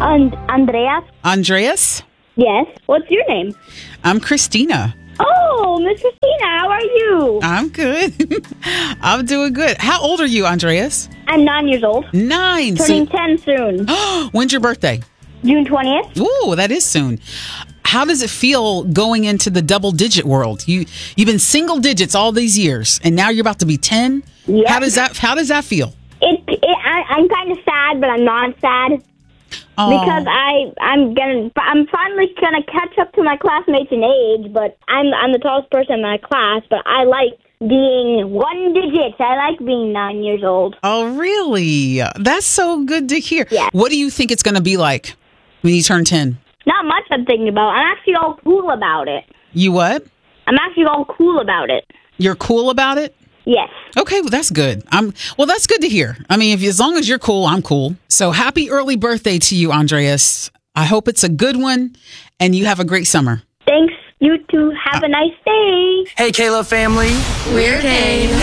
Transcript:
Andreas? Andreas? Yes. What's your name? I'm Christina. Oh, Miss Christina, how are you? I'm good. I'm doing good. How old are you, Andreas? I'm 9 years old. 9. Turning 10 soon. When's your birthday? June 20th. Ooh, that is soon. How does it feel going into the double-digit world? You've been single digits all these years, and now you're about to be 10? Yep. How does that feel? I'm kind of sad, but I'm not sad. Oh. Because I'm finally gonna catch up to my classmates in age, but I'm the tallest person in my class. But I like being one digit. I like being 9 years old. Oh, really? That's so good to hear. Yeah. What do you think it's going to be like when you turn 10? Not much I'm thinking about. I'm actually all cool about it. You what? I'm actually all cool about it. You're cool about it? Yes. Okay, well, that's good. Well, that's good to hear. I mean, as long as you're cool, I'm cool. So happy early birthday to you, Andreas. I hope it's a good one and you have a great summer. Thanks. You too. Have a nice day. Hey, Kayla family. We're Kane.